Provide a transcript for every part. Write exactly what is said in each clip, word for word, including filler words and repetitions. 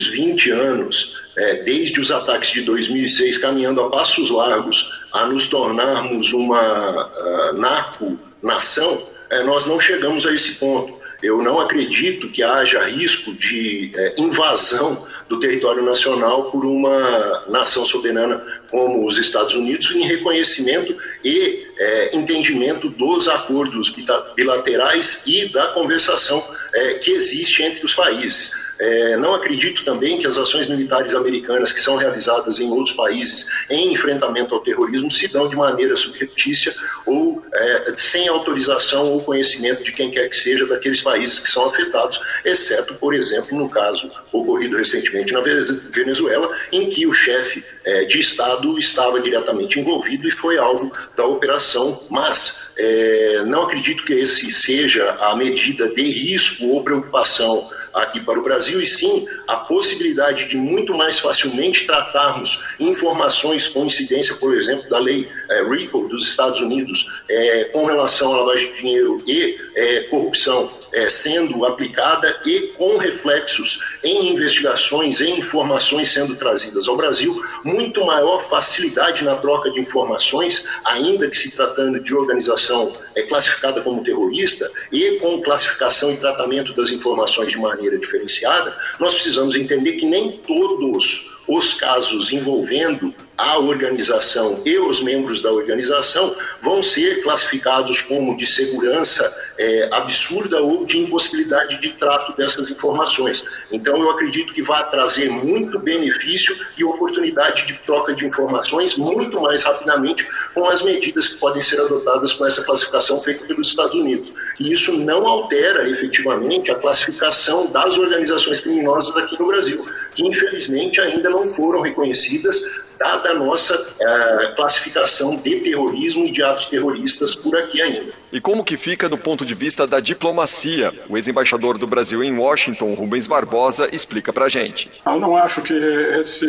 vinte anos, é, desde os ataques de dois mil e seis, caminhando a passos largos a nos tornarmos uma uh, narco-nação, é, nós não chegamos a esse ponto. Eu não acredito que haja risco de é, invasão do território nacional por uma nação soberana como os Estados Unidos, em reconhecimento e é, entendimento dos acordos bilaterais e da conversação é, que existe entre os países. É, não acredito também que as ações militares americanas que são realizadas em outros países em enfrentamento ao terrorismo se dão de maneira subreptícia ou é, sem autorização ou conhecimento de quem quer que seja daqueles países que são afetados, exceto, por exemplo, no caso ocorrido recentemente na Venezuela, em que o chefe é, de Estado estava diretamente envolvido e foi alvo da operação, mas é, não acredito que esse seja a medida de risco ou preocupação aqui para o Brasil, e sim a possibilidade de muito mais facilmente tratarmos informações com incidência, por exemplo, da lei é, RICO dos Estados Unidos é, com relação à lavagem de dinheiro e é, corrupção é, sendo aplicada e com reflexos em investigações, em informações sendo trazidas ao Brasil, muito maior facilidade na troca de informações, ainda que se tratando de organização é, classificada como terrorista e com classificação e tratamento das informações de maneira diferenciada. Nós precisamos entender que nem todos os casos envolvendo a organização e os membros da organização vão ser classificados como de segurança é, absurda ou de impossibilidade de trato dessas informações. Então eu acredito que vai trazer muito benefício e oportunidade de troca de informações muito mais rapidamente com as medidas que podem ser adotadas com essa classificação feita pelos Estados Unidos. E isso não altera efetivamente a classificação das organizações criminosas aqui no Brasil, que infelizmente ainda não foram reconhecidas, dada a nossa uh, classificação de terrorismo e de atos terroristas por aqui ainda. E como que fica do ponto de vista da diplomacia? O ex-embaixador do Brasil em Washington, Rubens Barbosa, explica pra gente. Eu não acho que esse,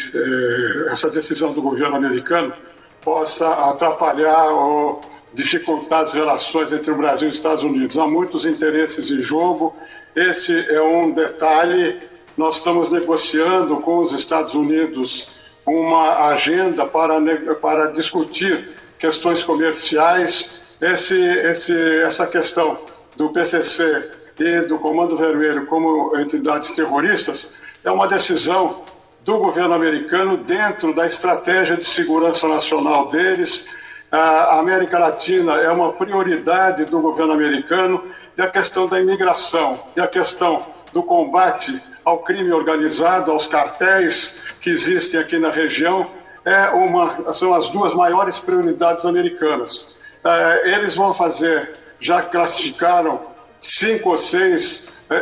eh, essa decisão do governo americano possa atrapalhar ou dificultar as relações entre o Brasil e os Estados Unidos. Há muitos interesses em jogo. Esse é um detalhe. Nós estamos negociando com os Estados Unidos uma agenda para, para discutir questões comerciais. Esse, esse, essa questão do P C C e do Comando Vermelho como entidades terroristas é uma decisão do governo americano dentro da estratégia de segurança nacional deles. A América Latina é uma prioridade do governo americano, e a questão da imigração e a questão do combate ao crime organizado, aos cartéis que existem aqui na região, é uma, são as duas maiores prioridades americanas. É, eles vão fazer, já classificaram cinco ou seis é,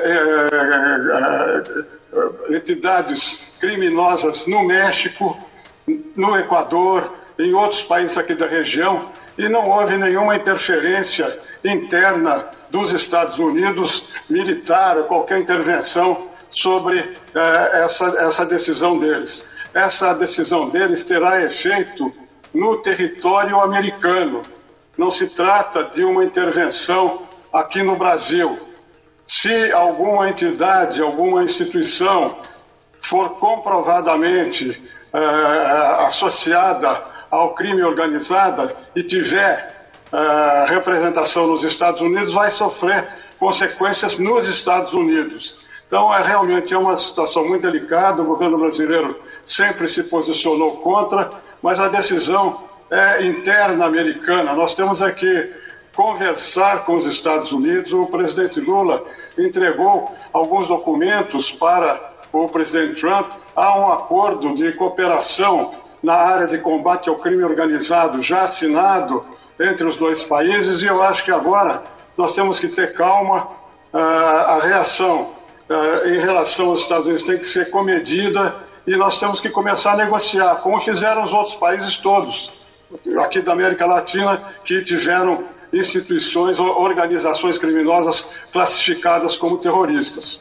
é, entidades criminosas no México, no Equador, em outros países aqui da região, e não houve nenhuma interferência interna dos Estados Unidos, militar, ou qualquer intervenção sobre eh, essa, essa decisão deles. Essa decisão deles terá efeito no território americano. Não se trata de uma intervenção aqui no Brasil. Se alguma entidade, alguma instituição for comprovadamente eh, associada ao crime organizado e tiver eh, representação nos Estados Unidos, vai sofrer consequências nos Estados Unidos. Então, é realmente é uma situação muito delicada. O governo brasileiro sempre se posicionou contra, mas a decisão é interna americana. Nós temos é que conversar com os Estados Unidos. O presidente Lula entregou alguns documentos para o presidente Trump. Há um acordo de cooperação na área de combate ao crime organizado já assinado entre os dois países, e eu acho que agora nós temos que ter calma. A reação Uh, em relação aos Estados Unidos tem que ser comedida, e nós temos que começar a negociar, como fizeram os outros países todos, aqui da América Latina, que tiveram instituições ou organizações criminosas classificadas como terroristas.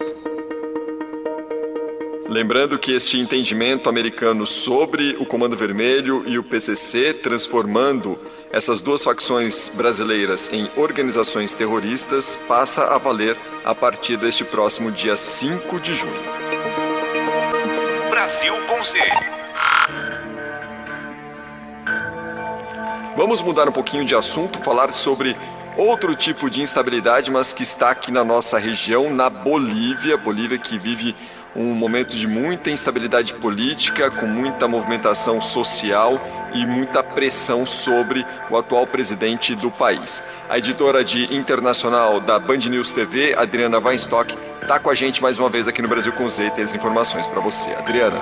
Lembrando que este entendimento americano sobre o Comando Vermelho e o P C C, transformando essas duas facções brasileiras em organizações terroristas, passa a valer a partir deste próximo dia cinco de junho. Brasil com Z. Vamos mudar um pouquinho de assunto, falar sobre outro tipo de instabilidade, mas que está aqui na nossa região, na Bolívia. Bolívia que vive um momento de muita instabilidade política, com muita movimentação social e muita pressão sobre o atual presidente do país. A editora de internacional da Band News T V, Adriana Weinstock, está com a gente mais uma vez aqui no Brasil com Z e tem as informações para você. Adriana.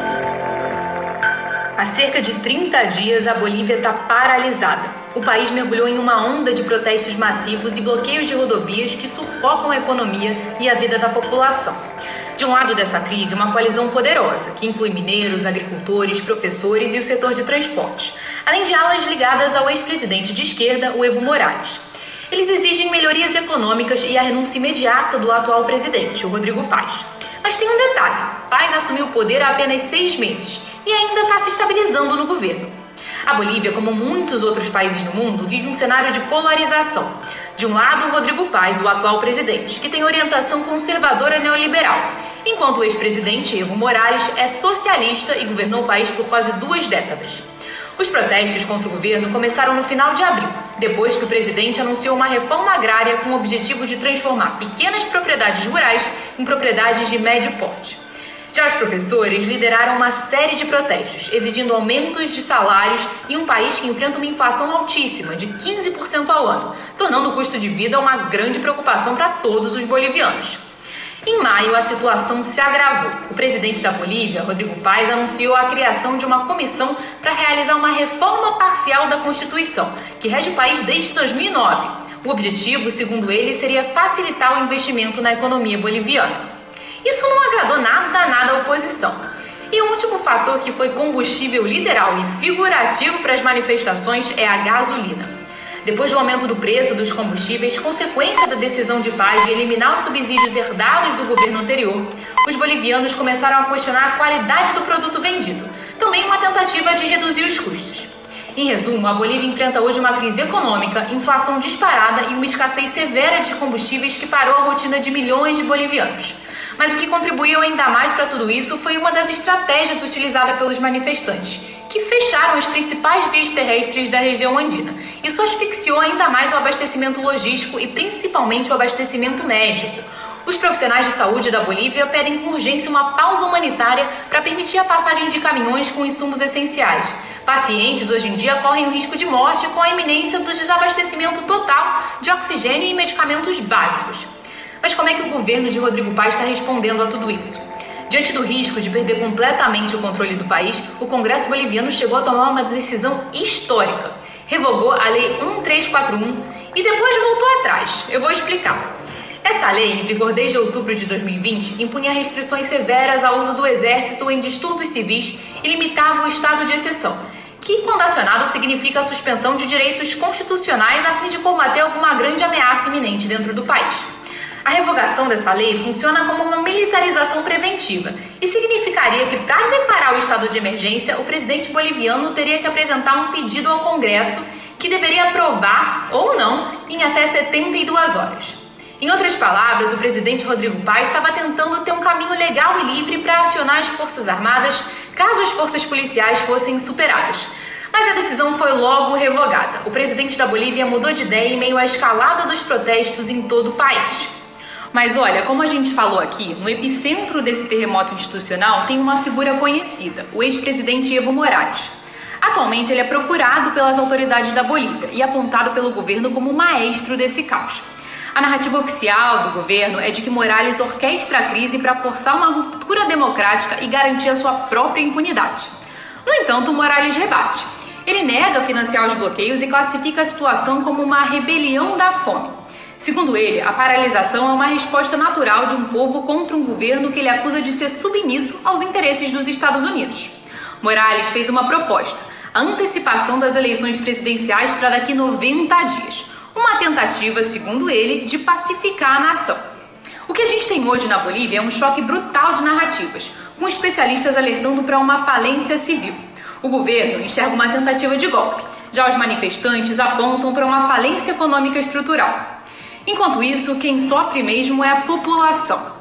Há cerca de trinta dias, a Bolívia está paralisada. O país mergulhou em uma onda de protestos massivos e bloqueios de rodovias que sufocam a economia e a vida da população. De um lado dessa crise, uma coalizão poderosa, que inclui mineiros, agricultores, professores e o setor de transportes, além de alas ligadas ao ex-presidente de esquerda, o Evo Morales. Eles exigem melhorias econômicas e a renúncia imediata do atual presidente, o Rodrigo Paz. Mas tem um detalhe: Paz assumiu o poder há apenas seis meses e ainda está se estabilizando no governo. A Bolívia, como muitos outros países no mundo, vive um cenário de polarização. De um lado, o Rodrigo Paz, o atual presidente, que tem orientação conservadora neoliberal, enquanto o ex-presidente Evo Morales é socialista e governou o país por quase duas décadas. Os protestos contra o governo começaram no final de abril, depois que o presidente anunciou uma reforma agrária com o objetivo de transformar pequenas propriedades rurais em propriedades de médio porte. Já os professores lideraram uma série de protestos, exigindo aumentos de salários em um país que enfrenta uma inflação altíssima, de quinze por cento ao ano, tornando o custo de vida uma grande preocupação para todos os bolivianos. Em maio, a situação se agravou. O presidente da Bolívia, Rodrigo Paz, anunciou a criação de uma comissão para realizar uma reforma parcial da Constituição, que rege o país desde dois mil e nove. O objetivo, segundo ele, seria facilitar o investimento na economia boliviana. Isso não agradou nada, nada à oposição. E o último fator que foi combustível literal e figurativo para as manifestações é a gasolina. Depois do aumento do preço dos combustíveis, consequência da decisão de Paz de eliminar os subsídios herdados do governo anterior, os bolivianos começaram a questionar a qualidade do produto vendido, também uma tentativa de reduzir os custos. Em resumo, a Bolívia enfrenta hoje uma crise econômica, inflação disparada e uma escassez severa de combustíveis que parou a rotina de milhões de bolivianos. Mas o que contribuiu ainda mais para tudo isso foi uma das estratégias utilizadas pelos manifestantes, que fecharam as principais vias terrestres da região andina. Isso asfixiou ainda mais o abastecimento logístico e principalmente o abastecimento médico. Os profissionais de saúde da Bolívia pedem com urgência uma pausa humanitária para permitir a passagem de caminhões com insumos essenciais. Pacientes hoje em dia correm o risco de morte com a iminência do desabastecimento total de oxigênio e medicamentos básicos. Mas como é que o governo de Rodrigo Paz está respondendo a tudo isso? Diante do risco de perder completamente o controle do país, o Congresso boliviano chegou a tomar uma decisão histórica. Revogou a Lei um três quatro um e depois voltou atrás. Eu vou explicar. Essa lei, em vigor desde outubro de dois mil e vinte, impunha restrições severas ao uso do exército em distúrbios civis e limitava o estado de exceção, que, quando acionado, significa a suspensão de direitos constitucionais a fim de combater alguma grande ameaça iminente dentro do país. A revogação dessa lei funciona como uma militarização preventiva e significaria que, para declarar o estado de emergência, o presidente boliviano teria que apresentar um pedido ao Congresso que deveria aprovar, ou não, em até setenta e duas horas. Em outras palavras, o presidente Rodrigo Paz estava tentando ter um caminho legal e livre para acionar as Forças Armadas caso as forças policiais fossem superadas. Mas a decisão foi logo revogada. O presidente da Bolívia mudou de ideia em meio à escalada dos protestos em todo o país. Mas olha, como a gente falou aqui, no epicentro desse terremoto institucional tem uma figura conhecida, o ex-presidente Evo Morales. Atualmente ele é procurado pelas autoridades da Bolívia e apontado pelo governo como maestro desse caos. A narrativa oficial do governo é de que Morales orquestra a crise para forçar uma ruptura democrática e garantir a sua própria impunidade. No entanto, Morales rebate. Ele nega financiar os bloqueios e classifica a situação como uma rebelião da fome. Segundo ele, a paralisação é uma resposta natural de um povo contra um governo que ele acusa de ser submisso aos interesses dos Estados Unidos. Morales fez uma proposta, a antecipação das eleições presidenciais para daqui a noventa dias. Uma tentativa, segundo ele, de pacificar a nação. O que a gente tem hoje na Bolívia é um choque brutal de narrativas, com especialistas alertando para uma falência civil. O governo enxerga uma tentativa de golpe, já os manifestantes apontam para uma falência econômica estrutural. Enquanto isso, quem sofre mesmo é a população.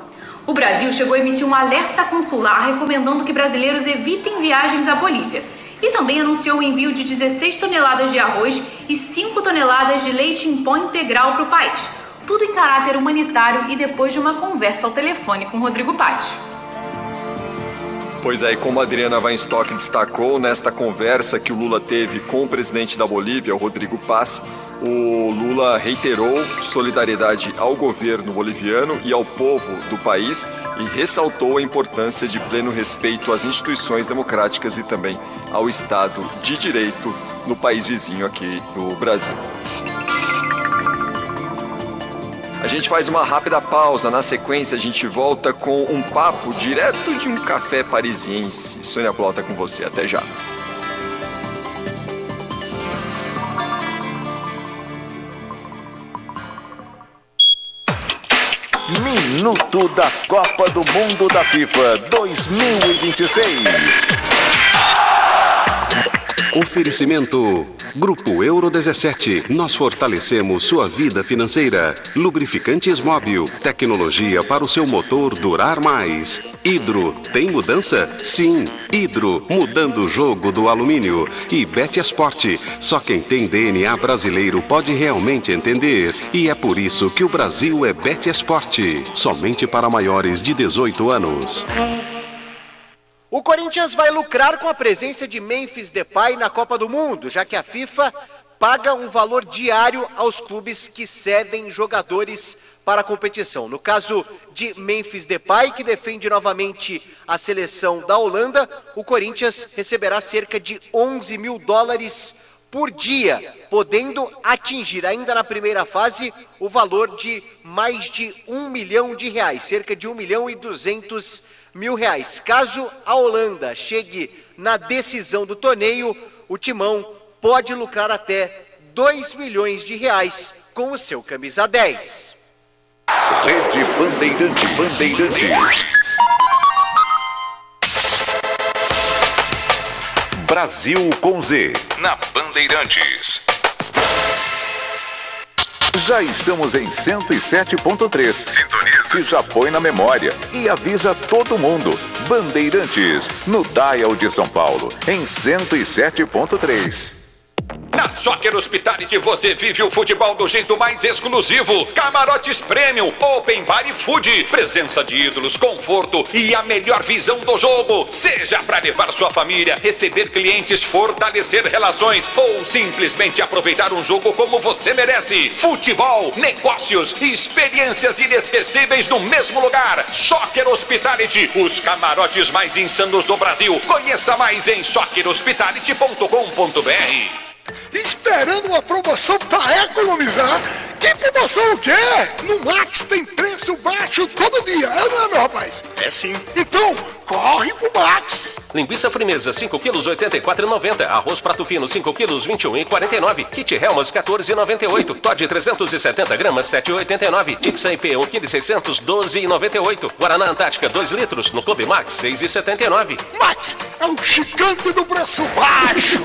O Brasil chegou a emitir um alerta consular recomendando que brasileiros evitem viagens à Bolívia. E também anunciou o envio de dezesseis toneladas de arroz e cinco toneladas de leite em pó integral para o país. Tudo em caráter humanitário e depois de uma conversa ao telefone com Rodrigo Paz. Pois é, e como a Adriana Weinstock destacou, nesta conversa que o Lula teve com o presidente da Bolívia, o Rodrigo Paz, o Lula reiterou solidariedade ao governo boliviano e ao povo do país e ressaltou a importância de pleno respeito às instituições democráticas e também ao Estado de Direito no país vizinho aqui do Brasil. A gente faz uma rápida pausa, na sequência a gente volta com um papo direto de um café parisiense. Sônia Plota com você, até já. Minuto da Copa do Mundo da FIFA dois mil e vinte e seis. Oferecimento Grupo Euro dezessete. Nós fortalecemos sua vida financeira. Lubrificantes Móbil. Tecnologia para o seu motor durar mais. Hidro. Tem mudança? Sim. Hidro. Mudando o jogo do alumínio. E Betesport. Só quem tem D N A brasileiro pode realmente entender. E é por isso que o Brasil é Betesport. Somente para maiores de dezoito anos. O Corinthians vai lucrar com a presença de Memphis Depay na Copa do Mundo, já que a FIFA paga um valor diário aos clubes que cedem jogadores para a competição. No caso de Memphis Depay, que defende novamente a seleção da Holanda, o Corinthians receberá cerca de onze mil dólares por dia, podendo atingir ainda na primeira fase o valor de mais de um milhão de reais, cerca de um milhão e duzentos mil reais. Caso a Holanda chegue na decisão do torneio, o Timão pode lucrar até dois milhões de reais com o seu camisa dez. Rede Bandeirante Bandeirantes. Brasil com Z. Na Bandeirantes. Já estamos em cento e sete ponto três. Sintoniza. Que já põe na memória e avisa todo mundo. Bandeirantes, no Dial de São Paulo, em cento e sete ponto três. Na Soccer Hospitality você vive o futebol do jeito mais exclusivo. Camarotes Premium, Open Bar e Food. Presença de ídolos, conforto e a melhor visão do jogo. Seja para levar sua família, receber clientes, fortalecer relações ou simplesmente aproveitar um jogo como você merece. Futebol, negócios e experiências inesquecíveis no mesmo lugar. Soccer Hospitality, os camarotes mais insanos do Brasil. Conheça mais em soccer hospitality ponto com ponto br. Esperando uma promoção para economizar? Que promoção o quê? No Max tem preço baixo todo dia, é não é, meu rapaz? É sim. Então, corre pro Max. Linguiça frimeza, cinco quilos, oitenta e quatro reais e noventa centavos. Arroz prato fino, cinco quilos, vinte e um reais e quarenta e nove centavos. Kit Helmas, quatorze reais e noventa e oito centavos. Todd, trezentos e setenta gramas, sete reais e oitenta e nove centavos. Tixa I P, um quilo e seiscentos, doze reais e noventa e oito centavos. Guaraná Antártica, dois litros, no Clube Max, seis reais e setenta e nove centavos. Max é o gigante do preço baixo.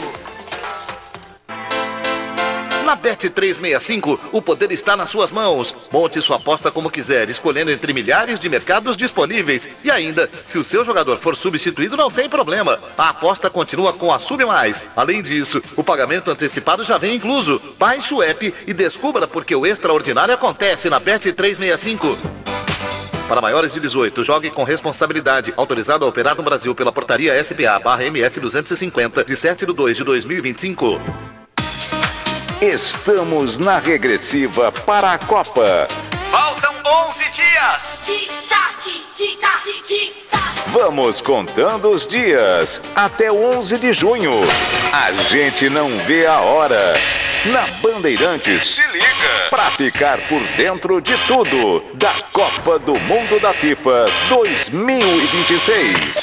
Na Bet trezentos e sessenta e cinco, o poder está nas suas mãos. Monte sua aposta como quiser, escolhendo entre milhares de mercados disponíveis. E ainda, se o seu jogador for substituído, não tem problema. A aposta continua com a Sub Mais. Além disso, o pagamento antecipado já vem incluso. Baixe o app e descubra porque o extraordinário acontece na Bet trezentos e sessenta e cinco. Para maiores de dezoito, jogue com responsabilidade. Autorizado a operar no Brasil pela portaria S P A barra M F duzentos e cinquenta, de sete de dois de dois mil e vinte e cinco. Estamos na regressiva para a Copa. Faltam onze dias. Vamos contando os dias até onze de junho. A gente não vê a hora. Na Bandeirantes, se liga para ficar por dentro de tudo da Copa do Mundo da FIFA dois mil e vinte e seis.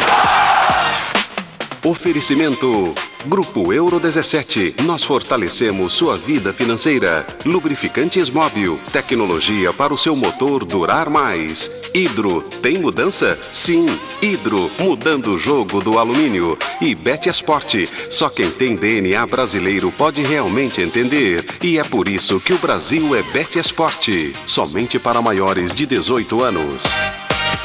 Oferecimento Grupo Euro dezessete. Nós fortalecemos sua vida financeira. Lubrificantes Móbil. Tecnologia para o seu motor durar mais. Hidro. Tem mudança? Sim. Hidro. Mudando o jogo do alumínio. E Betesport. Só quem tem D N A brasileiro pode realmente entender. E é por isso que o Brasil é Betesport. Somente para maiores de dezoito anos.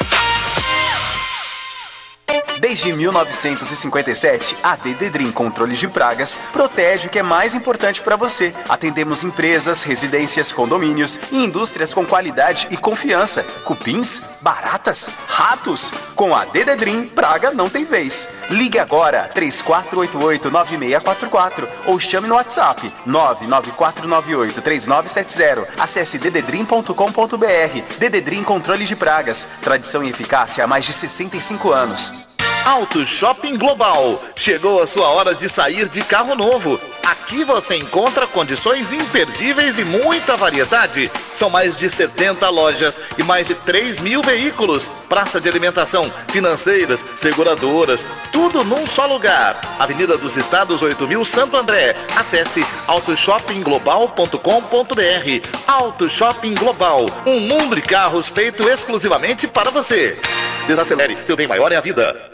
Desde mil novecentos e cinquenta e sete, a Dededrim Controles de Pragas protege o que é mais importante para você. Atendemos empresas, residências, condomínios e indústrias com qualidade e confiança. Cupins, baratas, ratos. Com a Dededrim, praga não tem vez. Ligue agora, três quatro oito oito, nove seis quatro quatro ou chame no WhatsApp nove nove quatro nove oito, três nove sete zero. Acesse dededrim ponto com ponto br. Dededrim Controle de Pragas. Tradição e eficácia há mais de sessenta e cinco anos. Auto Shopping Global. Chegou a sua hora de sair de carro novo. Aqui você encontra condições imperdíveis e muita variedade. São mais de setenta lojas e mais de três mil veículos. Praça de alimentação, financeiras, seguradoras, tudo num só lugar. Avenida dos Estados oito mil, Santo André. Acesse auto shopping global ponto com ponto br. Auto Shopping Global. Um mundo de carros feito exclusivamente para você. Desacelere, seu bem maior é a vida.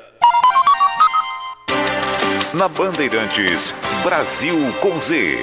Na Bandeirantes, Brasil com Z.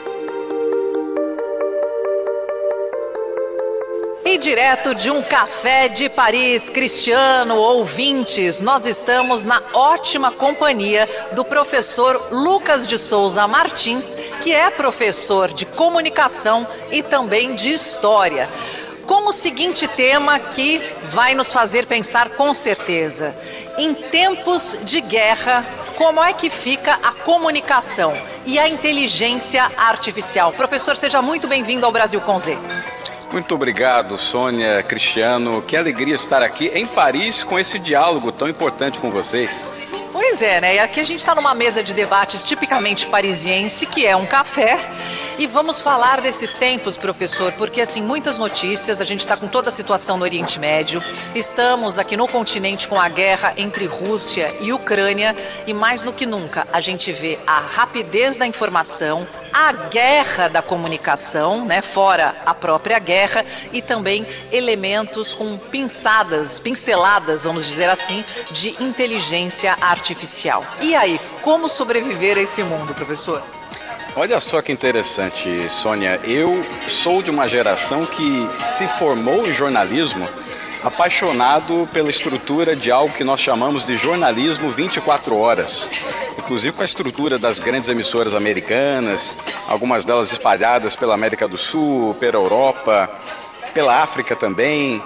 E direto de um café de Paris, Cristiano, ouvintes, nós estamos na ótima companhia do professor Lucas de Souza Martins, que é professor de comunicação e também de história, com o seguinte tema que vai nos fazer pensar com certeza. Em tempos de guerra, como é que fica a comunicação e a inteligência artificial? Professor, seja muito bem-vindo ao Brasil com Z. Muito obrigado, Sônia, Cristiano. Que alegria estar aqui em Paris com esse diálogo tão importante com vocês. Pois é, né? E aqui a gente está numa mesa de debates tipicamente parisiense, que é um café. E vamos falar desses tempos, professor, porque assim, muitas notícias, a gente está com toda a situação no Oriente Médio, estamos aqui no continente com a guerra entre Rússia e Ucrânia, e mais do que nunca a gente vê a rapidez da informação, a guerra da comunicação, né, fora a própria guerra, e também elementos com pinçadas, pinceladas, vamos dizer assim, de inteligência artificial. E aí, como sobreviver a esse mundo, professor? Olha só que interessante, Sônia. Eu sou de uma geração que se formou em jornalismo apaixonado pela estrutura de algo que nós chamamos de jornalismo vinte e quatro horas. Inclusive com a estrutura das grandes emissoras americanas, algumas delas espalhadas pela América do Sul, pela Europa, pela África também.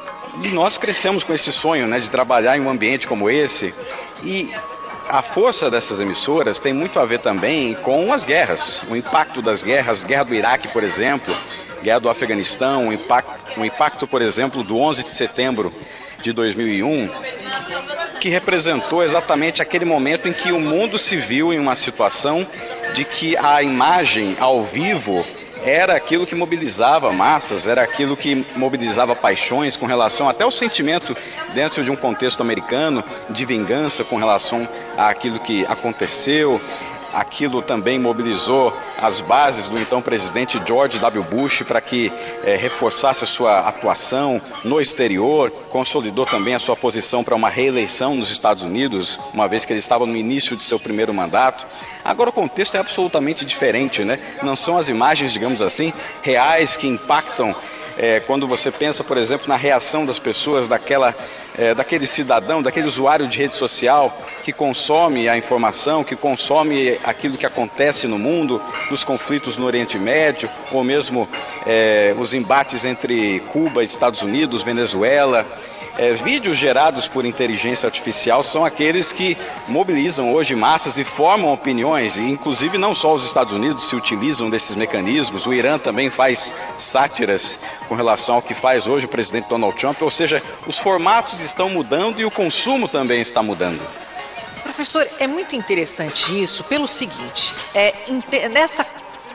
E nós crescemos com esse sonho, né, de trabalhar em um ambiente como esse. E a força dessas emissoras tem muito a ver também com as guerras, o impacto das guerras, guerra do Iraque, por exemplo, guerra do Afeganistão, o impacto, o impacto, por exemplo, do onze de setembro de dois mil e um, que representou exatamente aquele momento em que o mundo se viu em uma situação de que a imagem ao vivo era aquilo que mobilizava massas, era aquilo que mobilizava paixões com relação até ao sentimento dentro de um contexto americano de vingança com relação àquilo que aconteceu. Aquilo também mobilizou as bases do então presidente George W. Bush para que eh, reforçasse a sua atuação no exterior, consolidou também a sua posição para uma reeleição nos Estados Unidos, uma vez que ele estava no início de seu primeiro mandato. Agora o contexto é absolutamente diferente, né? Não são as imagens, digamos assim, reais que impactam É, quando você pensa, por exemplo, na reação das pessoas, daquela, é, daquele cidadão, daquele usuário de rede social que consome a informação, que consome aquilo que acontece no mundo, nos conflitos no Oriente Médio, ou mesmo é, os embates entre Cuba, Estados Unidos, Venezuela. É, vídeos gerados por inteligência artificial são aqueles que mobilizam hoje massas e formam opiniões, e inclusive não só os Estados Unidos se utilizam desses mecanismos, o Irã também faz sátiras com relação ao que faz hoje o presidente Donald Trump, ou seja, os formatos estão mudando e o consumo também está mudando. Professor, é muito interessante isso pelo seguinte, é, nessa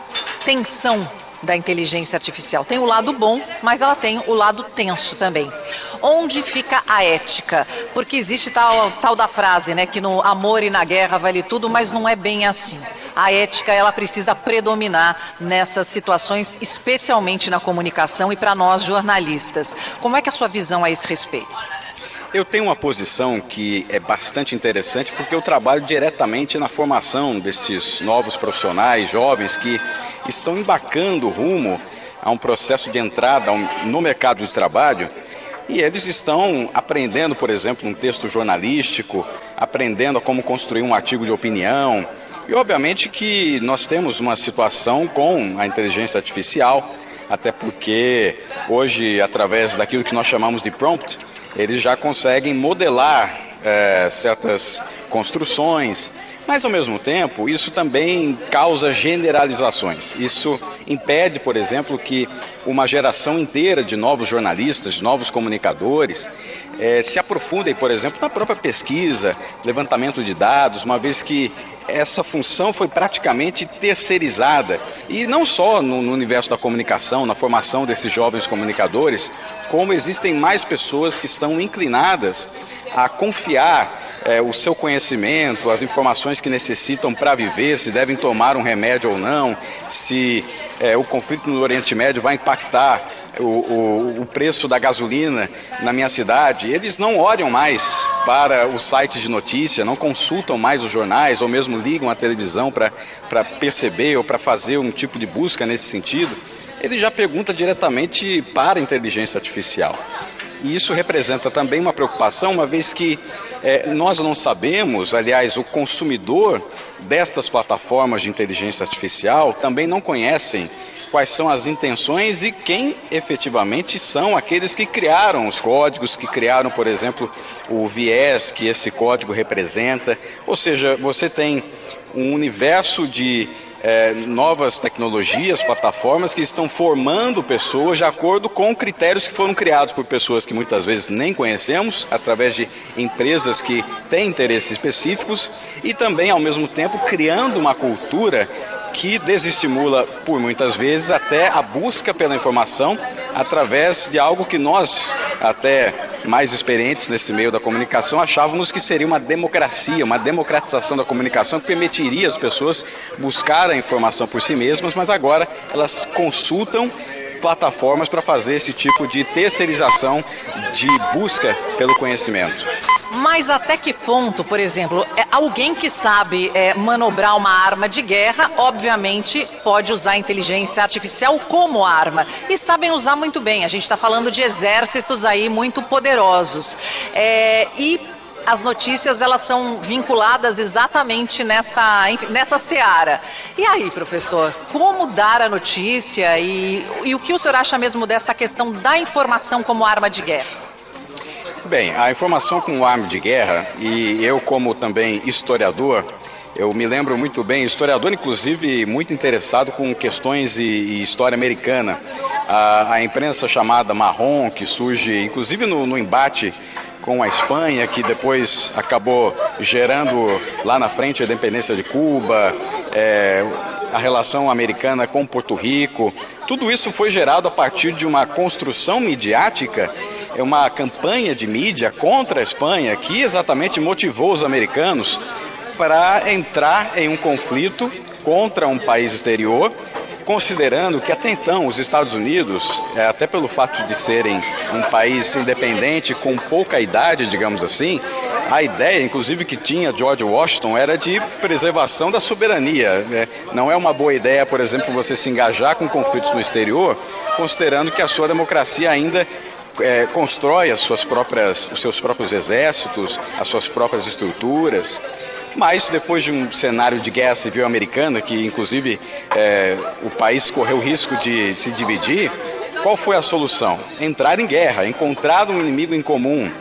tensão da inteligência artificial. Tem o lado bom, mas ela tem o lado tenso também. Onde fica a ética? Porque existe tal, tal da frase, né, que no amor e na guerra vale tudo, mas não é bem assim. A ética, ela precisa predominar nessas situações, especialmente na comunicação e para nós jornalistas. Como é que é a sua visão a esse respeito? Eu tenho uma posição que é bastante interessante porque eu trabalho diretamente na formação destes novos profissionais, jovens que estão embarcando rumo a um processo de entrada no mercado de trabalho E eles estão aprendendo, por exemplo, um texto jornalístico, aprendendo a como construir um artigo de opinião. E obviamente que nós temos uma situação com a inteligência artificial, até porque hoje, através daquilo que nós chamamos de prompt, eles já conseguem modelar é, certas construções, mas ao mesmo tempo isso também causa generalizações. Isso impede, por exemplo, que uma geração inteira de novos jornalistas, de novos comunicadores, é, se aprofundem, por exemplo, na própria pesquisa, levantamento de dados, uma vez que essa função foi praticamente terceirizada, e não só no, no universo da comunicação, na formação desses jovens comunicadores, como existem mais pessoas que estão inclinadas a confiar é, o seu conhecimento, as informações que necessitam para viver, se devem tomar um remédio ou não, se é, o conflito no Oriente Médio vai impactar O, o, o preço da gasolina na minha cidade. Eles não olham mais para os sites de notícia, não consultam mais os jornais, ou mesmo ligam a televisão para perceber ou para fazer um tipo de busca nesse sentido. Ele já pergunta diretamente para a inteligência artificial. E isso representa também uma preocupação, uma vez que é, nós não sabemos, aliás, o consumidor destas plataformas de inteligência artificial também não conhecem quais são as intenções e quem efetivamente são aqueles que criaram os códigos, que criaram, por exemplo, o viés que esse código representa. Ou seja, você tem um universo de é, novas tecnologias, plataformas que estão formando pessoas de acordo com critérios que foram criados por pessoas que muitas vezes nem conhecemos, através de empresas que têm interesses específicos, e também, ao mesmo tempo, criando uma cultura que desestimula, por muitas vezes, até a busca pela informação através de algo que nós, até mais experientes nesse meio da comunicação, achávamos que seria uma democracia, uma democratização da comunicação que permitiria às pessoas buscar a informação por si mesmas, mas agora elas consultam plataformas para fazer esse tipo de terceirização de busca pelo conhecimento. Mas até que ponto, por exemplo, é alguém que sabe é, manobrar uma arma de guerra, obviamente pode usar a inteligência artificial como arma. E sabem usar muito bem. A gente está falando de exércitos aí muito poderosos. É, e as notícias, elas são vinculadas exatamente nessa, nessa seara. E aí, professor, como dar a notícia e, e o que o senhor acha mesmo dessa questão da informação como arma de guerra? Bem, a informação como arma de guerra, e eu como também historiador, eu me lembro muito bem, historiador inclusive muito interessado com questões e, e história americana, a, a imprensa chamada marrom, que surge inclusive no, no embate com a Espanha, que depois acabou gerando lá na frente a independência de Cuba, é, a relação americana com Porto Rico. Tudo isso foi gerado a partir de uma construção midiática, é uma campanha de mídia contra a Espanha que exatamente motivou os americanos para entrar em um conflito contra um país exterior, considerando que até então os Estados Unidos, é, até pelo fato de serem um país independente com pouca idade, digamos assim, a ideia, inclusive, que tinha George Washington era de preservação da soberania. Né? Não é uma boa ideia, por exemplo, você se engajar com conflitos no exterior, considerando que a sua democracia ainda é, constrói as suas próprias, os seus próprios exércitos, as suas próprias estruturas. Mas depois de um cenário de guerra civil americana, que inclusive é, o país correu o risco de se dividir, qual foi a solução? Entrar em guerra, encontrar um inimigo em comum.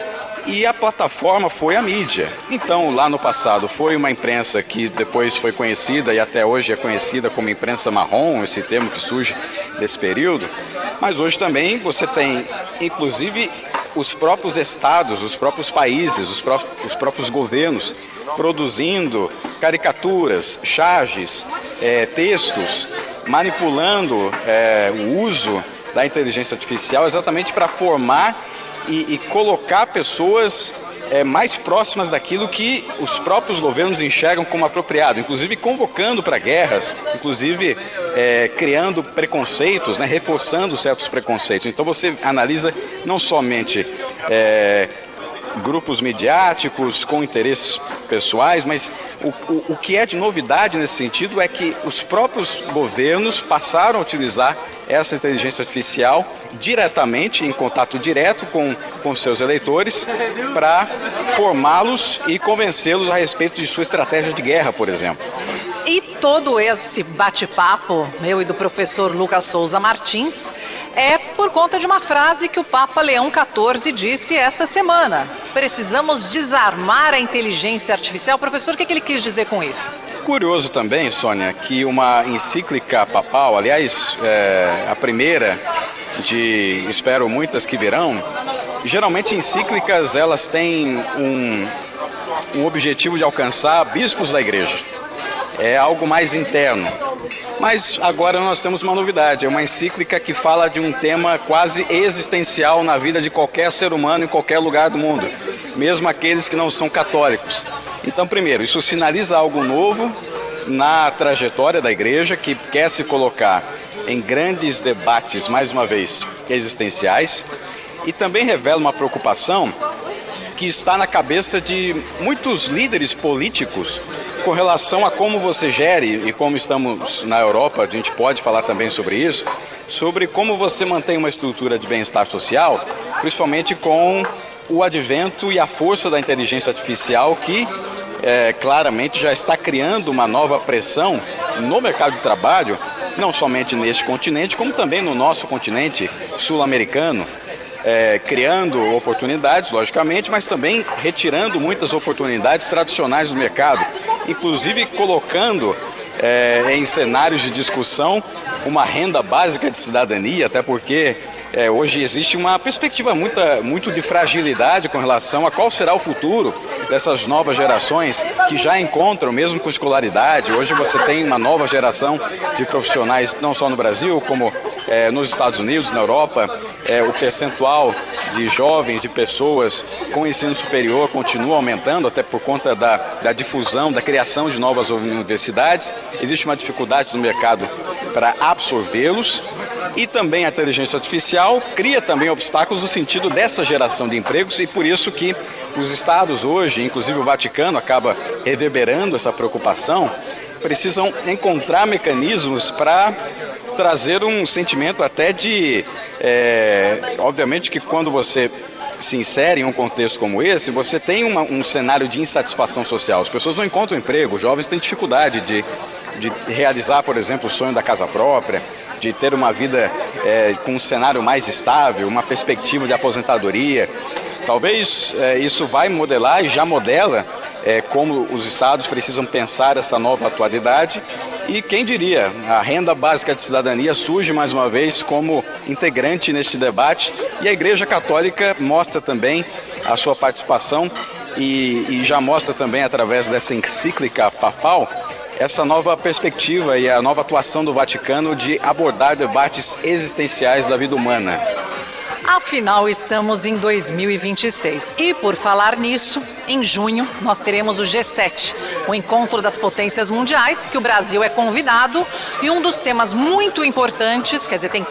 E a plataforma foi a mídia. Então, lá no passado, foi uma imprensa que depois foi conhecida e até hoje é conhecida como imprensa marrom, esse termo que surge desse período. Mas hoje também você tem, inclusive, os próprios estados, os próprios países, os, pró os próprios governos produzindo caricaturas, charges, é, textos, manipulando é, o uso da inteligência artificial exatamente para formar e, e colocar pessoas é, mais próximas daquilo que os próprios governos enxergam como apropriado, inclusive convocando para guerras, inclusive é, criando preconceitos, né, reforçando certos preconceitos. Então você analisa não somente é, grupos midiáticos com interesses pessoais, mas o, o, o que é de novidade nesse sentido é que os próprios governos passaram a utilizar essa inteligência artificial diretamente, em contato direto com, com seus eleitores, para formá-los e convencê-los a respeito de sua estratégia de guerra, por exemplo. E todo esse bate-papo, meu e do professor Lucas Souza Martins, é por conta de uma frase que o Papa Leão quatorze disse essa semana. Precisamos desarmar a inteligência artificial. Professor, o que, que ele quis dizer com isso? Curioso também, Sônia, que uma encíclica papal, aliás, é, a primeira de, espero, muitas que virão, geralmente encíclicas elas têm um, um objetivo de alcançar bispos da igreja. É algo mais interno. Mas agora nós temos uma novidade, é uma encíclica que fala de um tema quase existencial na vida de qualquer ser humano em qualquer lugar do mundo, mesmo aqueles que não são católicos. Então, primeiro, isso sinaliza algo novo na trajetória da igreja, que quer se colocar em grandes debates, mais uma vez, existenciais, e também revela uma preocupação que está na cabeça de muitos líderes políticos com relação a como você gere, e como estamos na Europa, a gente pode falar também sobre isso, sobre como você mantém uma estrutura de bem-estar social, principalmente com o advento e a força da inteligência artificial que é, claramente já está criando uma nova pressão no mercado de trabalho, não somente neste continente, como também no nosso continente sul-americano, é, criando oportunidades, logicamente, mas também retirando muitas oportunidades tradicionais do mercado, inclusive colocando é, em cenários de discussão uma renda básica de cidadania, até porque é, hoje existe uma perspectiva muita, muito de fragilidade com relação a qual será o futuro dessas novas gerações que já encontram, mesmo com escolaridade. Hoje você tem uma nova geração de profissionais, não só no Brasil, como é, nos Estados Unidos, na Europa. É, o percentual de jovens, de pessoas com ensino superior continua aumentando, até por conta da, da difusão, da criação de novas universidades. Existe uma dificuldade no mercado para absorvê-los. E também a inteligência artificial cria também obstáculos no sentido dessa geração de empregos, e por isso que os estados hoje, inclusive o Vaticano, acaba reverberando essa preocupação, precisam encontrar mecanismos para trazer um sentimento até de... É, obviamente que quando você se insere em um contexto como esse, você tem uma, um cenário de insatisfação social. As pessoas não encontram emprego, os jovens têm dificuldade de, de realizar, por exemplo, o sonho da casa própria, de ter uma vida é, com um cenário mais estável, uma perspectiva de aposentadoria. Talvez é, isso vai modelar e já modela é, como os estados precisam pensar essa nova atualidade. E quem diria, a renda básica de cidadania surge mais uma vez como integrante neste debate, e a Igreja Católica mostra também a sua participação e, e já mostra também através dessa encíclica papal essa nova perspectiva e a nova atuação do Vaticano de abordar debates existenciais da vida humana. Afinal, estamos em dois mil e vinte e seis e, por falar nisso, em junho nós teremos o G sete, o encontro das potências mundiais, que o Brasil é convidado, e um dos temas muito importantes, quer dizer, tem,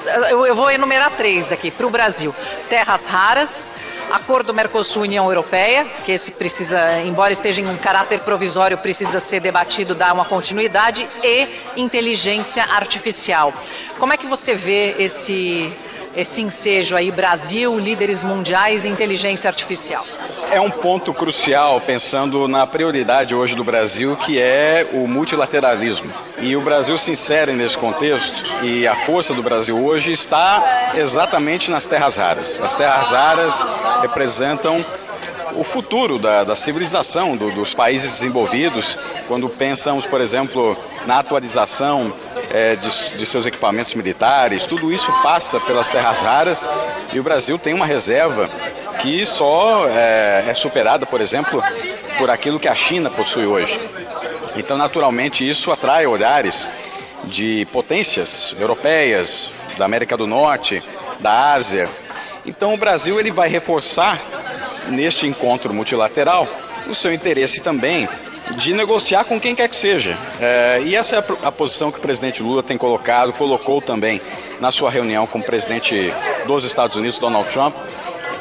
eu vou enumerar três aqui para o Brasil: terras raras, acordo Mercosul-União Europeia, que esse precisa, embora esteja em um caráter provisório, precisa ser debatido, dar uma continuidade, e inteligência artificial. Como é que você vê esse... esse ensejo aí, Brasil, líderes mundiais e inteligência artificial? É um ponto crucial, pensando na prioridade hoje do Brasil, que é o multilateralismo. E o Brasil se insere nesse contexto, e a força do Brasil hoje está exatamente nas terras raras. As terras raras representam o futuro da, da civilização do, dos países desenvolvidos, quando pensamos, por exemplo, na atualização é, de, de seus equipamentos militares. Tudo isso passa pelas terras raras, e o Brasil tem uma reserva que só é, é superada, por exemplo, por aquilo que a China possui hoje. Então, naturalmente, isso atrai olhares de potências europeias, da América do Norte, da Ásia. Então, o Brasil ele vai reforçar neste encontro multilateral o seu interesse também de negociar com quem quer que seja. É, e essa é a, a posição que o presidente Lula tem colocado, colocou também na sua reunião com o presidente dos Estados Unidos, Donald Trump,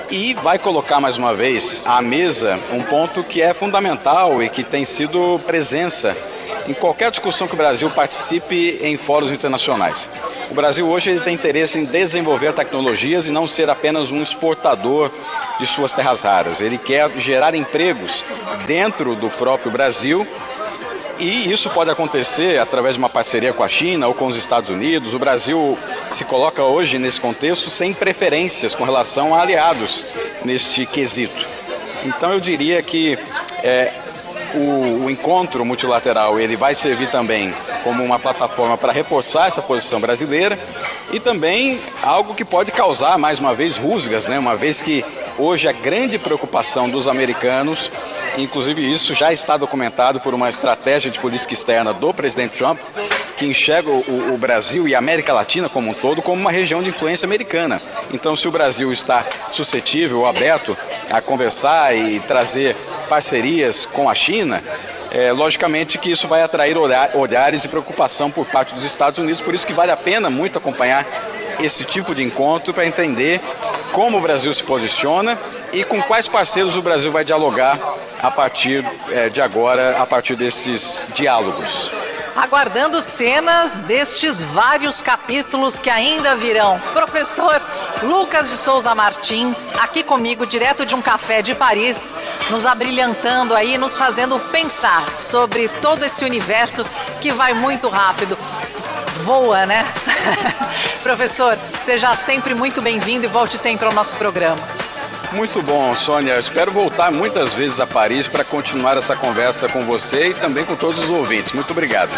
e vai colocar mais uma vez à mesa um ponto que é fundamental e que tem sido presença em qualquer discussão que o Brasil participe em fóruns internacionais. O Brasil hoje ele tem interesse em desenvolver tecnologias e não ser apenas um exportador de suas terras raras. Ele quer gerar empregos dentro do próprio Brasil. E isso pode acontecer através de uma parceria com a China ou com os Estados Unidos. O Brasil se coloca hoje nesse contexto sem preferências com relação a aliados neste quesito. Então eu diria que é, o, o encontro multilateral ele vai servir também como uma plataforma para reforçar essa posição brasileira e também algo que pode causar mais uma vez rusgas, né? Uma vez que hoje a grande preocupação dos americanos, inclusive isso já está documentado por uma estratégia de política externa do presidente Trump, que enxerga o, o Brasil e a América Latina como um todo como uma região de influência americana. Então, se o Brasil está suscetível ou aberto a conversar e trazer parcerias com a China, é, logicamente que isso vai atrair olhar, olhares e preocupação por parte dos Estados Unidos, por isso que vale a pena muito acompanhar esse tipo de encontro para entender como o Brasil se posiciona e com quais parceiros o Brasil vai dialogar a partir é, de agora, a partir desses diálogos. Aguardando cenas destes vários capítulos que ainda virão. Professor Lucas de Souza Martins, aqui comigo, direto de um café de Paris, nos abrilhantando aí, nos fazendo pensar sobre todo esse universo que vai muito rápido. Voa, né? Professor, seja sempre muito bem-vindo e volte sempre ao nosso programa. Muito bom, Sônia. Eu espero voltar muitas vezes a Paris para continuar essa conversa com você e também com todos os ouvintes. Muito obrigado.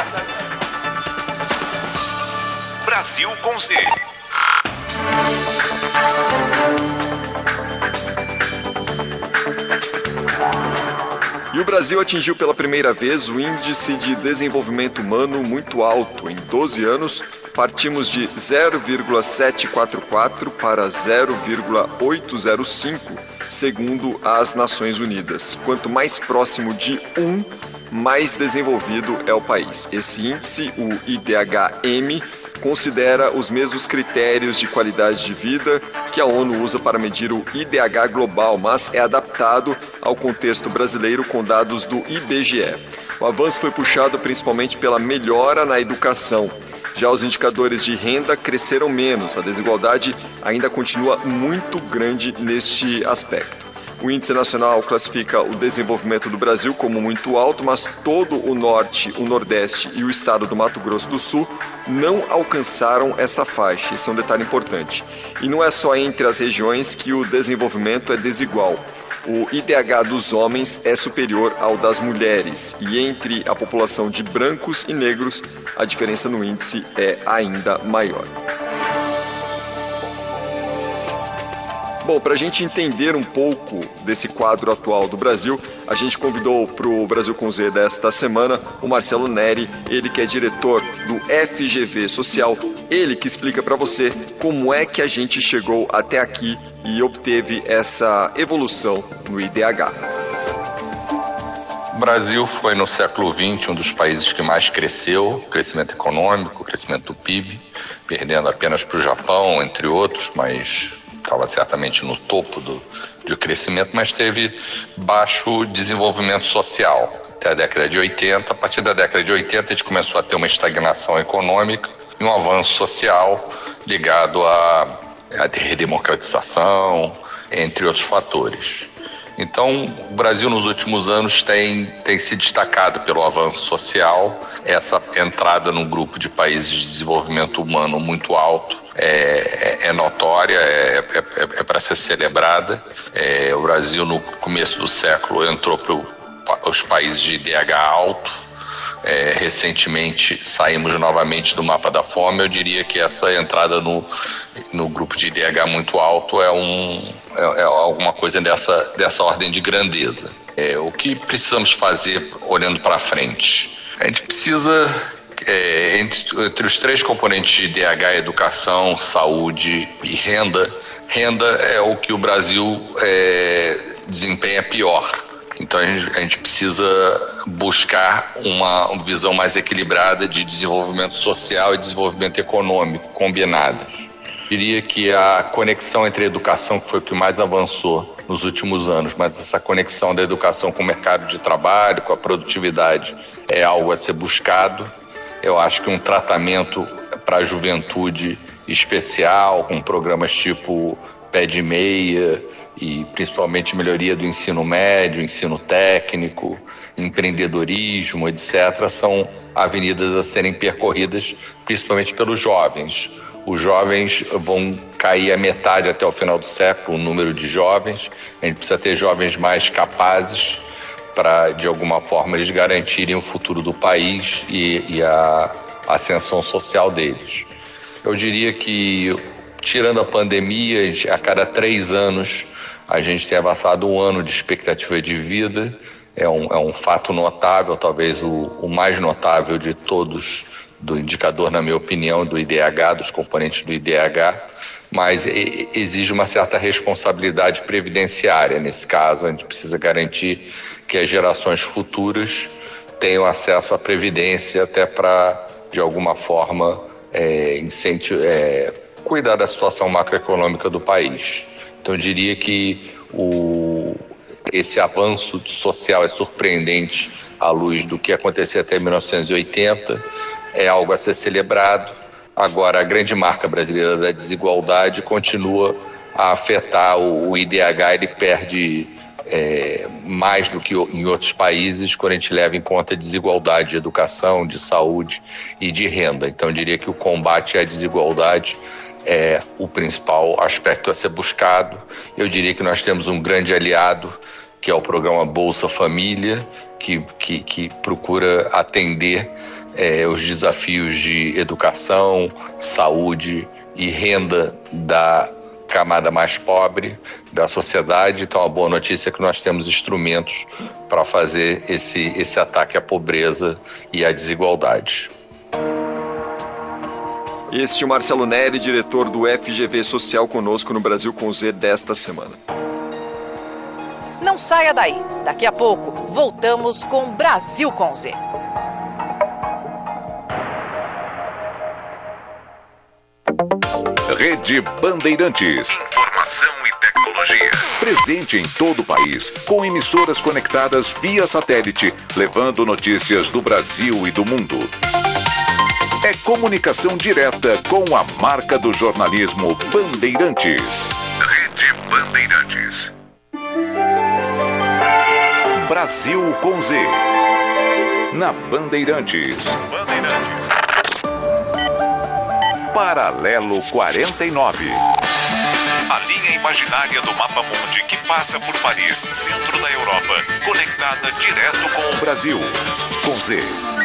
Brasil com Z. E o Brasil atingiu pela primeira vez o Índice de Desenvolvimento Humano muito alto. Em doze anos, partimos de zero vírgula setecentos e quarenta e quatro para zero vírgula oitocentos e cinco, segundo as Nações Unidas. Quanto mais próximo de um, mais desenvolvido é o país. Esse índice, o I D H M, considera os mesmos critérios de qualidade de vida que a ONU usa para medir o I D H global, mas é adaptado ao contexto brasileiro com dados do I B G E. O avanço foi puxado principalmente pela melhora na educação. Já os indicadores de renda cresceram menos, a desigualdade ainda continua muito grande neste aspecto. O Índice Nacional classifica o desenvolvimento do Brasil como muito alto, mas todo o Norte, o Nordeste e o estado do Mato Grosso do Sul não alcançaram essa faixa. Esse é um detalhe importante. E não é só entre as regiões que o desenvolvimento é desigual. O I D H dos homens é superior ao das mulheres e entre a população de brancos e negros a diferença no índice é ainda maior. Bom, para a gente entender um pouco desse quadro atual do Brasil, a gente convidou para o Brasil com Z desta semana o Marcelo Neri, ele que é diretor do F G V Social, ele que explica para você como é que a gente chegou até aqui e obteve essa evolução no I D H. O Brasil foi no século vinte um dos países que mais cresceu, crescimento econômico, crescimento do P I B, perdendo apenas para o Japão, entre outros, mas estava certamente no topo do, do crescimento, mas teve baixo desenvolvimento social até a década de oitenta. A partir da década de oitenta a gente começou a ter uma estagnação econômica e um avanço social ligado à, à redemocratização, entre outros fatores. Então, o Brasil nos últimos anos tem, tem se destacado pelo avanço social, essa entrada num grupo de países de desenvolvimento humano muito alto é, é, é notória, é, é, é para ser celebrada. É, o Brasil, no começo do século, entrou para os países de I D H alto. É, recentemente saímos novamente do mapa da fome. Eu diria que essa entrada no, no grupo de I D H muito alto é, um, é, é alguma coisa dessa, dessa ordem de grandeza. É, o que precisamos fazer olhando para frente? A gente precisa, é, entre, entre os três componentes de I D H, educação, saúde e renda, renda é o que o Brasil é, desempenha pior. Então a gente, a gente precisa buscar uma visão mais equilibrada de desenvolvimento social e desenvolvimento econômico combinados. Diria que a conexão entre a educação, que foi o que mais avançou nos últimos anos, mas essa conexão da educação com o mercado de trabalho, com a produtividade, é algo a ser buscado. Eu acho que um tratamento para a juventude especial, com programas tipo Pé de Meia e principalmente melhoria do ensino médio, ensino técnico, empreendedorismo, etcétera, são avenidas a serem percorridas principalmente pelos jovens. Os jovens vão cair a metade até o final do século, o número de jovens. A gente precisa ter jovens mais capazes para, de alguma forma, eles garantirem o futuro do país e, e a ascensão social deles. Eu diria que, tirando a pandemia, a cada três anos a gente tem avançado um ano de expectativa de vida. É um, é um fato notável, talvez o, o mais notável de todos, do indicador, na minha opinião, do I D H, dos componentes do I D H, mas e, exige uma certa responsabilidade previdenciária nesse caso. A gente precisa garantir que as gerações futuras tenham acesso à previdência até para, de alguma forma, é, incentivar, é, cuidar da situação macroeconômica do país. Então eu diria que o, esse avanço social é surpreendente à luz do que acontecia até mil novecentos e oitenta, é algo a ser celebrado. Agora, a grande marca brasileira da desigualdade continua a afetar o, o I D H, ele perde é, mais do que em outros países quando a gente leva em conta a desigualdade de educação, de saúde e de renda. Então, eu diria que o combate à desigualdade é o principal aspecto a ser buscado. Eu diria que nós temos um grande aliado, que é o programa Bolsa Família, que, que, que procura atender é, os desafios de educação, saúde e renda da camada mais pobre da sociedade. Então, a boa notícia é que nós temos instrumentos para fazer esse, esse ataque à pobreza e à desigualdade. Este é o Marcelo Neri, diretor do F G V Social, conosco no Brasil com Z desta semana. Não saia daí. Daqui a pouco, voltamos com Brasil com Z. Rede Bandeirantes. Informação e tecnologia. Presente em todo o país, com emissoras conectadas via satélite, levando notícias do Brasil e do mundo. É comunicação direta com a marca do jornalismo Bandeirantes. Rede Bandeirantes. Brasil com Z. Na Bandeirantes. Bandeirantes. Paralelo quarenta e nove. A linha imaginária do mapa mundi que passa por Paris, centro da Europa, conectada direto com o Brasil. Com Z.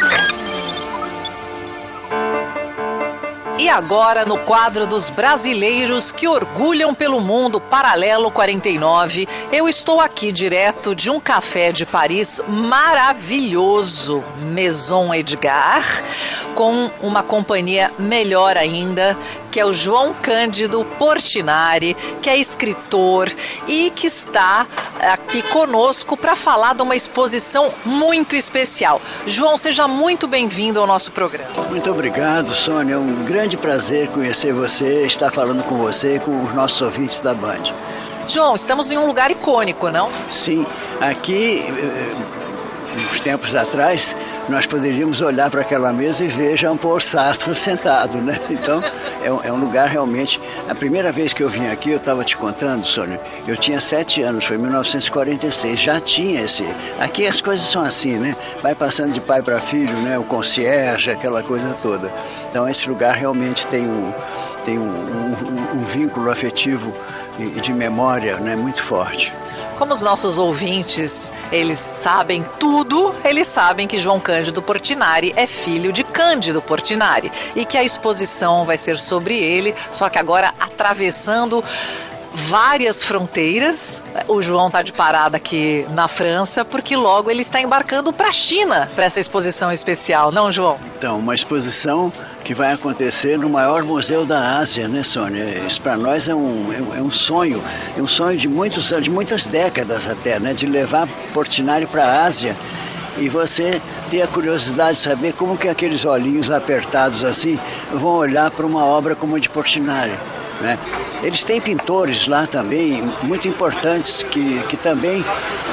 E agora, no quadro dos brasileiros que orgulham pelo mundo, Paralelo quarenta e nove, eu estou aqui direto de um café de Paris maravilhoso, Maison Edgar, com uma companhia melhor ainda, que é o João Cândido Portinari, que é escritor e que está aqui conosco para falar de uma exposição muito especial. João, seja muito bem-vindo ao nosso programa. Muito obrigado, Sônia. É um grande prazer conhecer você, estar falando com você e com os nossos ouvintes da Band. João, estamos em um lugar icônico, não? Sim, aqui, uns tempos atrás, nós poderíamos olhar para aquela mesa e ver Jean-Paul Sartre sentado, né? Então, é um, é um lugar realmente... A primeira vez que eu vim aqui, eu estava te contando, Sônia, eu tinha sete anos, foi em mil novecentos e quarenta e seis, já tinha esse... Aqui as coisas são assim, né? Vai passando de pai para filho, né? O concierge, aquela coisa toda. Então, esse lugar realmente tem um, tem um, um, um vínculo afetivo e de memória, né? Muito forte. Como os nossos ouvintes, eles sabem tudo, eles sabem que João Cândido Portinari é filho de Cândido Portinari e que a exposição vai ser sobre ele, só que agora atravessando várias fronteiras. O João está de parada aqui na França, porque logo ele está embarcando para a China, para essa exposição especial, não, João? Então, uma exposição que vai acontecer no maior museu da Ásia, né, Sônia? Isso para nós é um, é um sonho, é um sonho de, muitos, de muitas décadas até, né, de levar Portinari para a Ásia e você ter a curiosidade de saber como que aqueles olhinhos apertados assim vão olhar para uma obra como a de Portinari. né? Eles têm pintores lá também, muito importantes, que, que também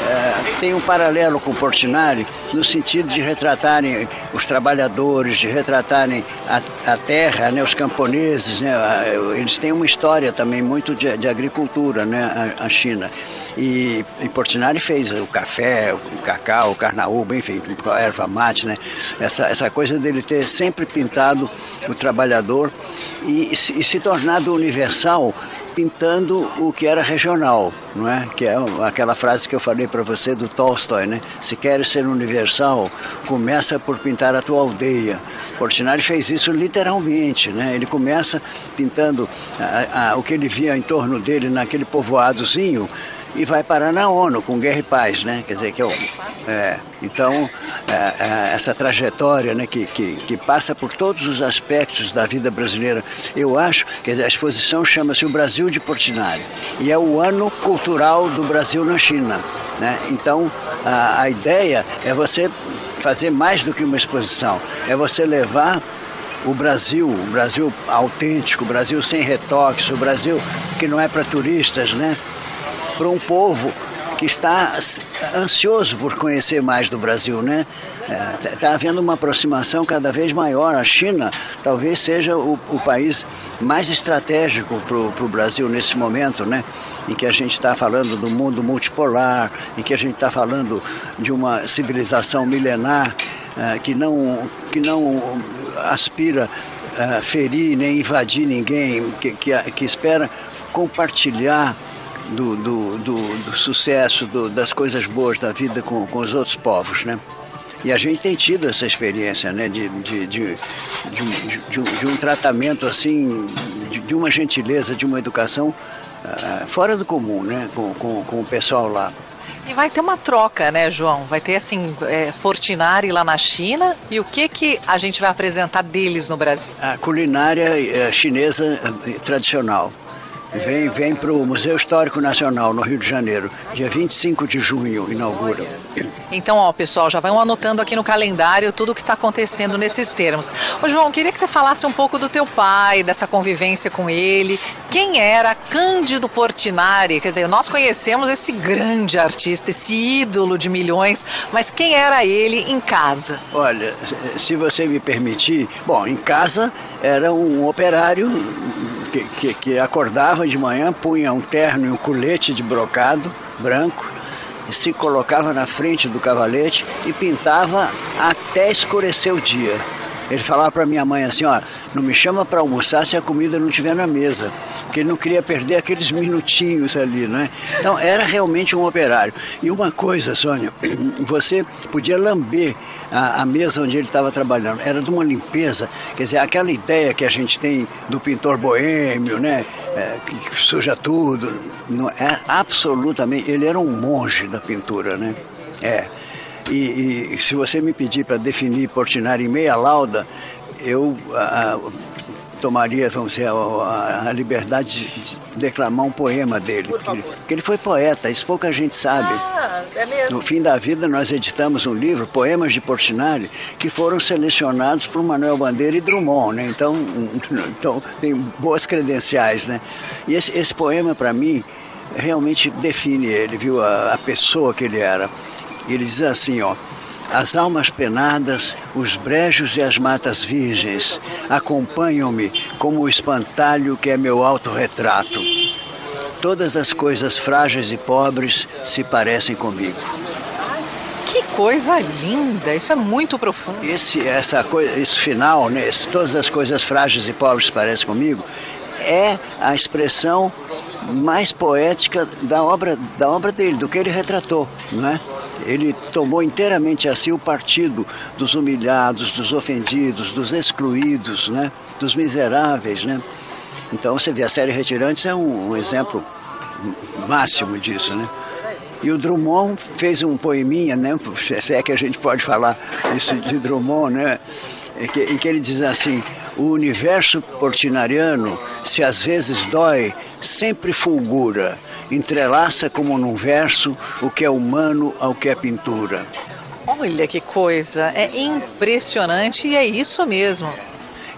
é, têm um paralelo com o Portinari, no sentido de retratarem os trabalhadores, de retratarem a, a terra, né, os camponeses, né? Eles têm uma história também muito de, de agricultura, né, a, a China. E, e Portinari fez o café, o cacau, o carnaúba, enfim, a erva mate, né? Essa, essa coisa dele ter sempre pintado o trabalhador e, e, se, e se tornado universal, pintando o que era regional, não é? Que é aquela frase que eu falei para você do Tolstói, né? Se queres ser universal, começa por pintar a tua aldeia. Portinari fez isso literalmente, né? Ele começa pintando a, a, o que ele via em torno dele naquele povoadozinho e vai parar na ONU com Guerra e Paz, né? Quer dizer que eu, é, então é, é, essa trajetória, né, que, que, que passa por todos os aspectos da vida brasileira, eu acho que a exposição chama-se O Brasil de Portinari e é o ano cultural do Brasil na China, né? Então a, a ideia é você fazer mais do que uma exposição, é você levar o Brasil, o Brasil autêntico, o Brasil sem retoques, o Brasil que não é para turistas, né? Para um povo que está ansioso por conhecer mais do Brasil, né? Está havendo uma aproximação cada vez maior. A China talvez seja o, o país mais estratégico para o Brasil nesse momento, né? Em que a gente está falando do mundo multipolar, em que a gente está falando de uma civilização milenar uh, que não, que não aspira a ferir nem invadir ninguém, que, que, que espera compartilhar Do, do, do, do sucesso, do, das coisas boas da vida com, com os outros povos, né? E a gente tem tido essa experiência, né? De, de, de, de, um, de, um, de um tratamento assim, de, de uma gentileza, de uma educação uh, fora do comum, né? Com, com, com o pessoal lá. E vai ter uma troca, né, João? Vai ter, assim, é, Portinari lá na China. E o que, que a gente vai apresentar deles no Brasil? A culinária uh, chinesa uh, tradicional. Vem, vem para o Museu Histórico Nacional, no Rio de Janeiro, dia vinte e cinco de junho, inaugura. Então, ó, pessoal, já vão anotando aqui no calendário tudo o que está acontecendo nesses termos. Ô, João, queria que você falasse um pouco do teu pai, dessa convivência com ele. Quem era Cândido Portinari? Quer dizer, nós conhecemos esse grande artista, esse ídolo de milhões, mas quem era ele em casa? Olha, se você me permitir, bom, em casa era um operário que, que, que acordava de manhã, punha um terno e um colete de brocado branco, se colocava na frente do cavalete e pintava até escurecer o dia. Ele falava para minha mãe assim, ó, não me chama para almoçar se a comida não estiver na mesa, porque ele não queria perder aqueles minutinhos ali, né? Então era realmente um operário. E uma coisa, Sônia, você podia lamber a, a mesa onde ele estava trabalhando, era de uma limpeza, quer dizer, aquela ideia que a gente tem do pintor boêmio, né? É, que, que suja tudo, não, é absolutamente, ele era um monge da pintura, né? É. E, e se você me pedir para definir Portinari em meia lauda, eu a, a, tomaria, vamos dizer, a, a liberdade de declamar um poema dele. Porque, porque ele foi poeta, isso pouca gente sabe. Ah, é mesmo? No fim da vida nós editamos um livro, Poemas de Portinari, que foram selecionados por Manuel Bandeira e Drummond, né? Então, então tem boas credenciais, né? E esse, esse poema, para mim, realmente define ele, viu? A, a pessoa que ele era. Ele diz assim, ó, as almas penadas, os brejos e as matas virgens acompanham-me como o espantalho que é meu autorretrato. Todas as coisas frágeis e pobres se parecem comigo. Que coisa linda, isso é muito profundo. Esse, essa coisa, esse final, né, esse, todas as coisas frágeis e pobres se parecem comigo, é a expressão mais poética da obra, da obra dele, do que ele retratou, não é? Ele tomou inteiramente a si o partido dos humilhados, dos ofendidos, dos excluídos, né? Dos miseráveis, né? Então você vê, a série Retirantes é um, um exemplo máximo disso, né? E o Drummond fez um poeminha, né? Se é que a gente pode falar isso de Drummond, né? Em que, em que ele diz assim, o universo portinariano, se às vezes dói, sempre fulgura, entrelaça como num verso o que é humano ao que é pintura. Olha que coisa, é impressionante e é isso mesmo.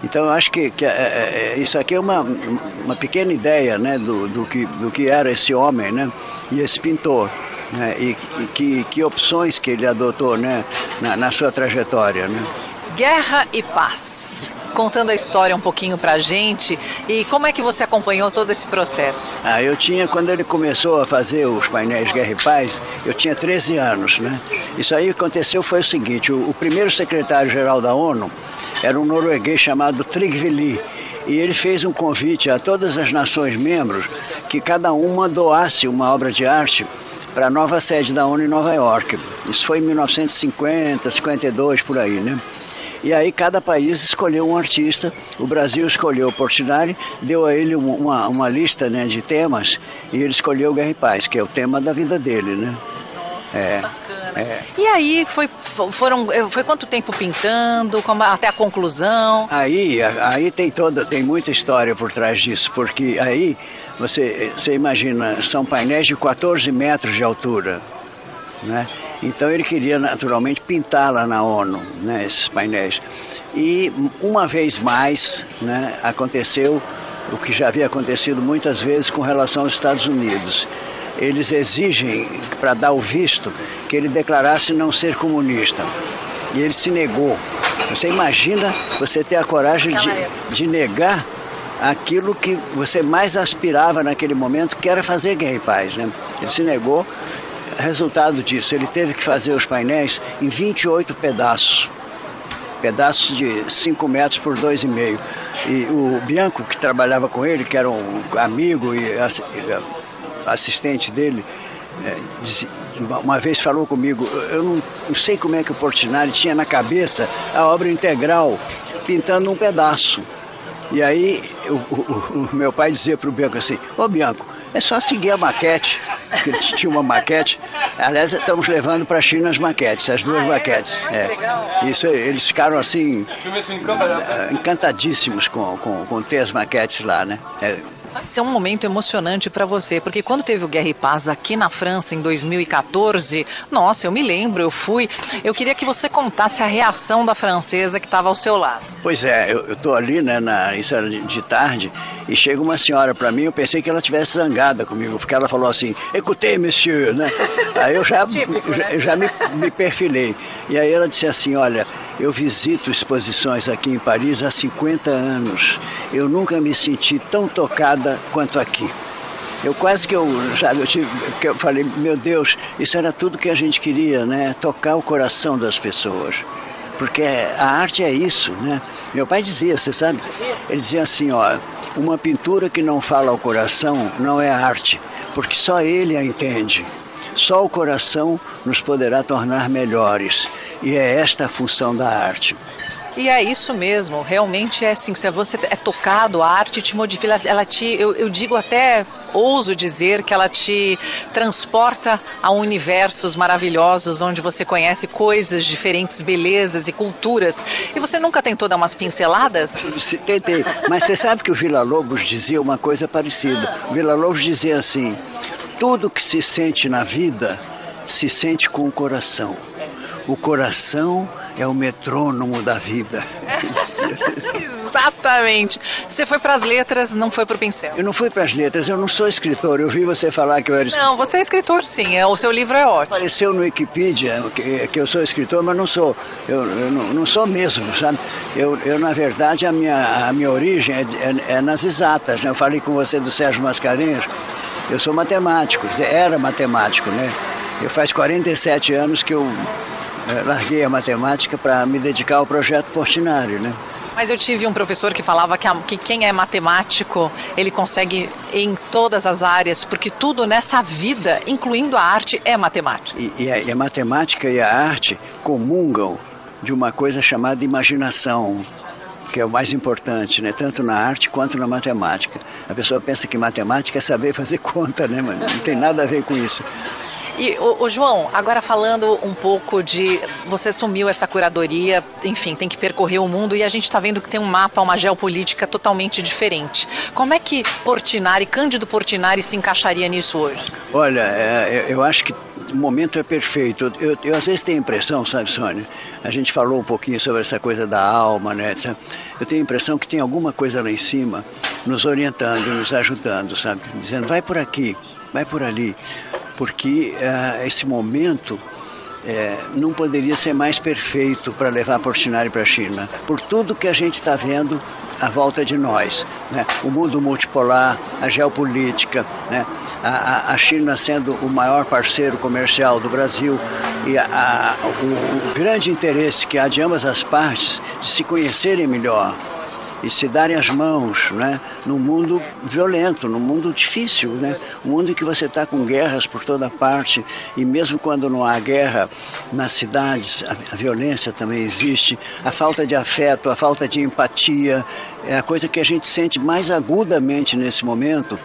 Então eu acho que, que é, é, isso aqui é uma, uma pequena ideia, né, do, do, que, do que era esse homem, né, e esse pintor, né, e, e que, que opções que ele adotou, né, na, na sua trajetória, né. Guerra e Paz. Contando a história um pouquinho pra gente, e como é que você acompanhou todo esse processo? Ah, eu tinha, quando ele começou a fazer os painéis Guerra e Paz, eu tinha treze anos, né? Isso aí aconteceu foi o seguinte, o, o primeiro secretário-geral da ONU era um norueguês chamado Trygve Lie, e ele fez um convite a todas as nações membros que cada uma doasse uma obra de arte para a nova sede da ONU em Nova York. Isso foi em mil novecentos e cinquenta, cinquenta e dois, por aí, né? E aí cada país escolheu um artista, o Brasil escolheu o Portinari, deu a ele uma, uma lista, né, de temas, e ele escolheu Guerra e Paz, que é o tema da vida dele, né? É, é. E aí foi, foram, foi quanto tempo pintando, como, até a conclusão? Aí, aí tem toda, tem muita história por trás disso, porque aí você, você imagina, são painéis de quatorze metros de altura, né? Então ele queria naturalmente pintar lá na ONU, né, esses painéis. E uma vez mais, né, aconteceu o que já havia acontecido muitas vezes com relação aos Estados Unidos. Eles exigem, para dar o visto, que ele declarasse não ser comunista. E ele se negou. Você imagina você ter a coragem de, de negar aquilo que você mais aspirava naquele momento, que era fazer Guerra e Paz, né? Ele se negou. Resultado disso, ele teve que fazer os painéis em vinte e oito pedaços, pedaços de cinco metros por dois e meio. E o Bianco, que trabalhava com ele, que era um amigo e assistente dele, uma vez falou comigo, eu não, não sei como é que o Portinari tinha na cabeça a obra integral, pintando um pedaço. E aí o, o, o meu pai dizia para o Bianco assim, ô Bianco, é só seguir a maquete, porque ele tinha uma maquete. Aliás, estamos levando para a China as maquetes, as duas maquetes. É. Isso, eles ficaram assim, encantadíssimos com, com, com ter as maquetes lá, né? É. Vai ser um momento emocionante para você, porque quando teve o Guerra e Paz aqui na França em dois mil e quatorze, nossa, eu me lembro, eu fui, eu queria que você contasse a reação da francesa que estava ao seu lado. Pois é, eu estou ali, né, na, isso era de, de tarde, e chega uma senhora para mim, eu pensei que ela tivesse zangada comigo, porque ela falou assim, écoutez, monsieur, né? Aí eu já, Típico, eu já, né? eu já me, me perfilei. E aí ela disse assim, olha, eu visito exposições aqui em Paris há cinquenta anos. Eu nunca me senti tão tocada quanto aqui. Eu quase que eu, sabe, eu, tive, eu falei, meu Deus, isso era tudo que a gente queria, né? Tocar o coração das pessoas. Porque a arte é isso, né? Meu pai dizia, você sabe? Ele dizia assim, ó, uma pintura que não fala ao coração não é arte, porque só ele a entende. Só o coração nos poderá tornar melhores. E é esta a função da arte. E é isso mesmo, realmente é assim, se você é tocado, a arte te modifica, ela te, eu, eu digo até, ouso dizer que ela te transporta a universos maravilhosos, onde você conhece coisas diferentes, belezas e culturas. E você nunca tentou dar umas pinceladas? Tentei, mas você sabe que o Villa-Lobos dizia uma coisa parecida. O Villa-Lobos dizia assim, tudo que se sente na vida, se sente com o coração. O coração é o metrônomo da vida. Exatamente. Você foi para as letras, não foi para o pincel. Eu não fui para as letras, eu não sou escritor. Eu vi você falar que eu era escritor. Não, você é escritor sim, é, o seu livro é ótimo. Apareceu no Wikipedia que, que eu sou escritor, mas não sou. Eu, eu não, não sou mesmo, sabe? Eu, eu na verdade, a minha, a minha origem é, é, é nas exatas, né? Eu falei com você do Sérgio Mascarenhas. Eu sou matemático, era matemático, né? Eu faz quarenta e sete anos que eu larguei a matemática para me dedicar ao projeto Portinari, né? Mas eu tive um professor que falava que, a, que quem é matemático, ele consegue em todas as áreas, porque tudo nessa vida, incluindo a arte, é matemática. E, e, a, e a matemática e a arte comungam de uma coisa chamada imaginação, que é o mais importante, né? Tanto na arte quanto na matemática. A pessoa pensa que matemática é saber fazer conta, né? Mas não tem nada a ver com isso. E, o, o João, agora falando um pouco de... Você assumiu essa curadoria, enfim, tem que percorrer o mundo e a gente está vendo que tem um mapa, uma geopolítica totalmente diferente. Como é que Portinari, Cândido Portinari, se encaixaria nisso hoje? Olha, é, eu acho que o momento é perfeito. Eu, eu às vezes tenho a impressão, sabe, Sônia? A gente falou um pouquinho sobre essa coisa da alma, né? Eu tenho a impressão que tem alguma coisa lá em cima nos orientando, nos ajudando, sabe? Dizendo, vai por aqui, vai por ali. Porque uh, esse momento é, não poderia ser mais perfeito para levar Portinari para a China, por tudo que a gente está vendo à volta de nós, né? O mundo multipolar, a geopolítica, né? a, a China sendo o maior parceiro comercial do Brasil e a, a, o, o grande interesse que há de ambas as partes de se conhecerem melhor e se darem as mãos, né, num mundo violento, num mundo difícil, né, um mundo em que você está com guerras por toda parte, e mesmo quando não há guerra nas cidades, a, a violência também existe, a falta de afeto, a falta de empatia, é a coisa que a gente sente mais agudamente nesse momento,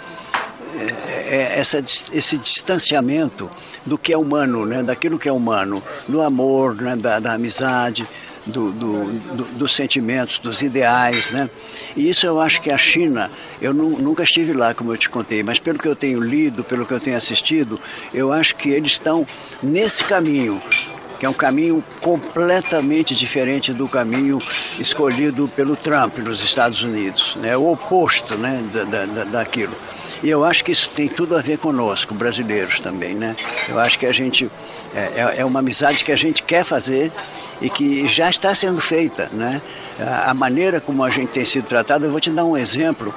é, é essa, esse distanciamento do que é humano, né, daquilo que é humano, do amor, né, da, da amizade, Do, do, do, dos sentimentos, dos ideais, né? E isso eu acho que a China, eu nu, nunca estive lá, como eu te contei, mas pelo que eu tenho lido, pelo que eu tenho assistido, eu acho que eles estão nesse caminho, que é um caminho completamente diferente do caminho escolhido pelo Trump nos Estados Unidos, né? O oposto, né, da, da, daquilo. E eu acho que isso tem tudo a ver conosco, brasileiros também, né? Eu acho que a gente, é, é uma amizade que a gente quer fazer e que já está sendo feita, né? A maneira como a gente tem sido tratado, eu vou te dar um exemplo.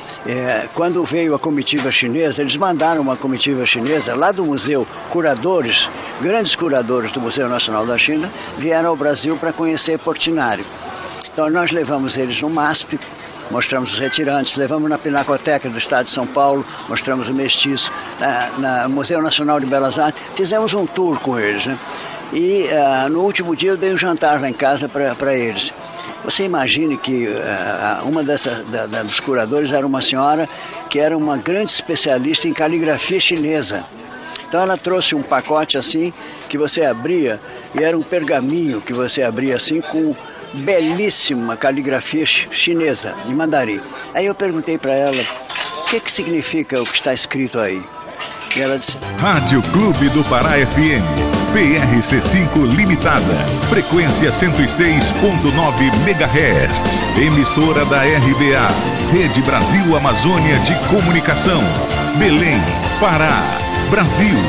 É, quando veio a comitiva chinesa, eles mandaram uma comitiva chinesa lá do museu, curadores, grandes curadores do Museu Nacional da China, vieram ao Brasil para conhecer Portinari. Então nós levamos eles no MASP, mostramos os retirantes, levamos na Pinacoteca do Estado de São Paulo, mostramos o Mestiço, na, na Museu Nacional de Belas Artes, fizemos um tour com eles, né? E uh, no último dia eu dei um jantar lá em casa para eles. Você imagine que uh, uma dessas, da, da, dos curadores era uma senhora que era uma grande especialista em caligrafia chinesa. Então ela trouxe um pacote assim, que você abria, e era um pergaminho que você abria assim com belíssima caligrafia chinesa, em mandarim. Aí eu perguntei para ela, o que, que significa o que está escrito aí? E ela disse... Rádio Clube do Pará F M, P R C cinco Limitada, frequência cento e seis ponto nove megahertz, emissora da R B A, Rede Brasil Amazônia de Comunicação, Belém, Pará, Brasil.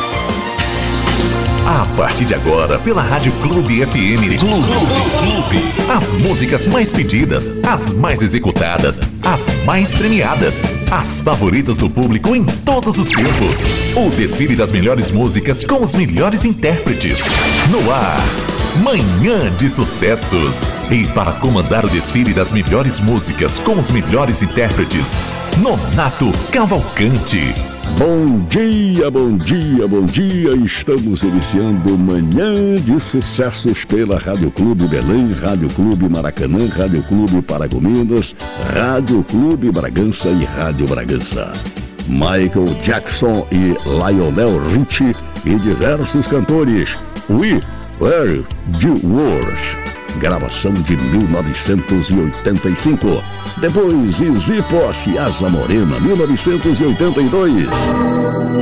A partir de agora, pela Rádio Clube F M, Clube, Clube, as músicas mais pedidas, as mais executadas, as mais premiadas, as favoritas do público em todos os tempos. O desfile das melhores músicas com os melhores intérpretes. No ar, Manhã de Sucessos. E para comandar o desfile das melhores músicas com os melhores intérpretes, Nonato Cavalcante. Bom dia, bom dia, bom dia. Estamos iniciando Manhã de Sucessos pela Rádio Clube Belém, Rádio Clube Maracanã, Rádio Clube Paragominas, Rádio Clube Bragança e Rádio Bragança. Michael Jackson e Lionel Richie e diversos cantores. We Were the World. Gravação de mil novecentos e oitenta e cinco. Depois, Izzy Posse, Asa Morena, mil novecentos e oitenta e dois.